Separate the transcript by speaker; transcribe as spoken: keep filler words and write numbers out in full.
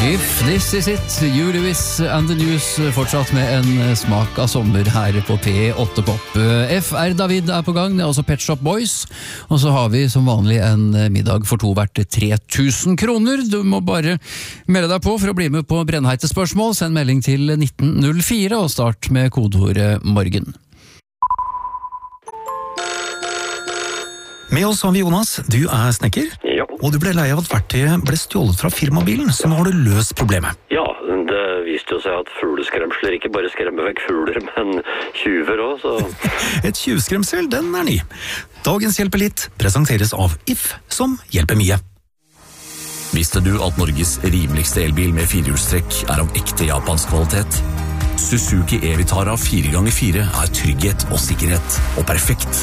Speaker 1: If this is it, you Lewis and the News, fortsatt med en smak av sommer her på P åtte Pop. F R David er på gang, det er også Pet Shop Boys, og så har vi som vanlig en middag for to verdt tre tusen kroner. Du må bare melde deg på for å bli med på brennheite spørsmål. Send melding til nitten null fire og start med kodeordet morgen.
Speaker 2: Med oss har vi Jonas, du er snekker,
Speaker 3: ja.
Speaker 2: Og du ble lei av at verktøyet ble stjålet fra firmabilen, så nå har du løst problemet.
Speaker 3: Ja, det viste jo seg at fugleskremsler ikke bare skremmer vekk fugler, men tjuver også, så...
Speaker 2: Et tjuvskremsel, den er ny. Dagens Hjelper litt presenteres av If, som hjelper mye.
Speaker 4: Visste du at Norges rimeligste elbil med firehjulstrekk er av ekte japansk kvalitet? Suzuki E-Vitara fire ganger fire er trygghet og sikkerhet, og perfekt